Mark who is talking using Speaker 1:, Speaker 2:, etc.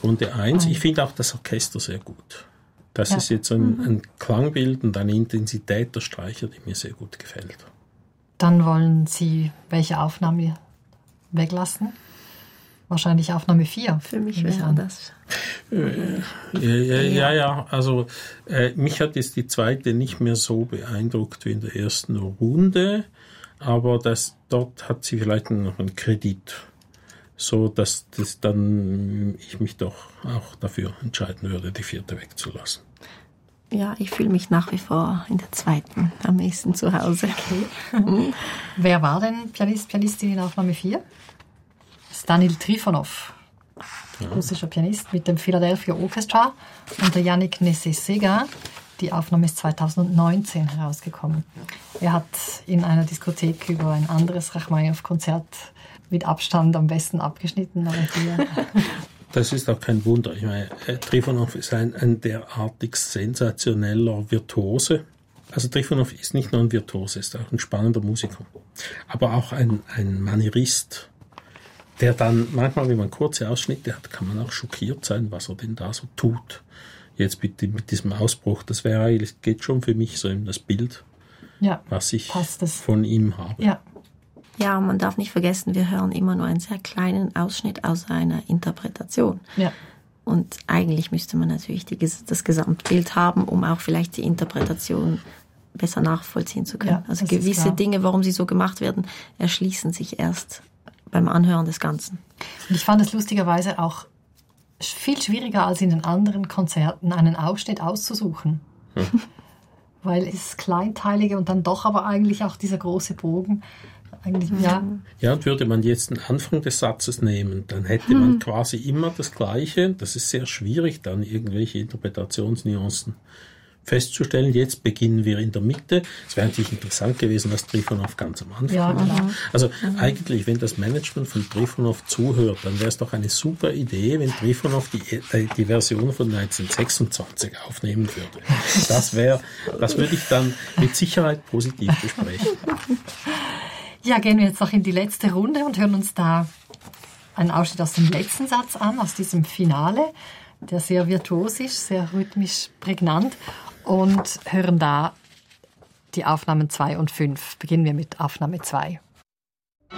Speaker 1: Runde 1. Ich finde auch das Orchester sehr gut. Das ist jetzt ein Klangbild und eine Intensität der Streicher, die mir sehr gut gefällt.
Speaker 2: Dann wollen Sie welche Aufnahme weglassen? Wahrscheinlich Aufnahme 4.
Speaker 3: Für mich wäre das.
Speaker 1: Ja. Also mich hat jetzt die zweite nicht mehr so beeindruckt wie in der ersten Runde, aber dort hat sie vielleicht noch einen Kredit, so dass dann ich mich doch auch dafür entscheiden würde, die 4. wegzulassen.
Speaker 3: Ja, ich fühle mich nach wie vor in der 2. am ehesten zu Hause.
Speaker 2: Okay. Wer war denn Pianistin in Aufnahme 4? Das ist Danil Trifonov, russischer Pianist mit dem Philadelphia Orchestra und der Yannick Nézet-Séguin. Die Aufnahme ist 2019 herausgekommen. Er hat in einer Diskothek über ein anderes Rachmaninow-Konzert mit Abstand am besten abgeschnitten. Aber hier
Speaker 1: das ist auch kein Wunder. Ich meine, Trifonov ist ein derartig sensationeller Virtuose. Also Trifonov ist nicht nur ein Virtuose, ist auch ein spannender Musiker. Aber auch ein Manierist, der dann manchmal, wenn man kurze Ausschnitte hat, kann man auch schockiert sein, was er denn da so tut. Jetzt mit diesem Ausbruch, das wäre eigentlich, geht schon für mich so in das Bild, was ich von ihm habe.
Speaker 3: Ja, man darf nicht vergessen, wir hören immer nur einen sehr kleinen Ausschnitt aus einer Interpretation. Ja. Und eigentlich müsste man natürlich das Gesamtbild haben, um auch vielleicht die Interpretation besser nachvollziehen zu können. Ja, also gewisse Dinge, warum sie so gemacht werden, erschließen sich erst beim Anhören des Ganzen.
Speaker 2: Und ich fand es lustigerweise auch viel schwieriger als in den anderen Konzerten, einen Ausschnitt auszusuchen. Weil es kleinteilige und dann doch aber eigentlich auch dieser große Bogen. Eigentlich,
Speaker 1: ja, und würde man jetzt den Anfang des Satzes nehmen, dann hätte man quasi immer das Gleiche. Das ist sehr schwierig, dann irgendwelche Interpretationsnuancen festzustellen. Jetzt beginnen wir in der Mitte. Es wäre natürlich interessant gewesen, was Trifonov ganz am Anfang macht. Also eigentlich, wenn das Management von Trifonov zuhört, dann wäre es doch eine super Idee, wenn Trifonov die Version von 1926 aufnehmen würde. Das würde ich dann mit Sicherheit positiv besprechen.
Speaker 2: Ja, gehen wir jetzt noch in die letzte Runde und hören uns da einen Ausschnitt aus dem letzten Satz an, aus diesem Finale, der sehr virtuos ist, sehr rhythmisch prägnant, und hören da die Aufnahmen 2 und 5. Beginnen wir mit Aufnahme 2.